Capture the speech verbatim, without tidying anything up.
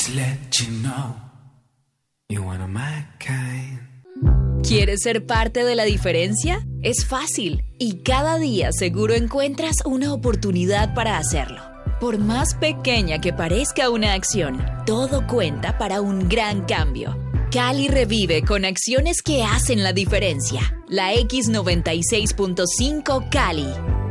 to let you know you're one of my kind. ¿Quieres ser parte de la diferencia? Es fácil y cada día seguro encuentras una oportunidad para hacerlo. Por más pequeña que parezca una acción, todo cuenta para un gran cambio. Cali revive con acciones que hacen la diferencia. La X noventa y seis punto cinco Cali.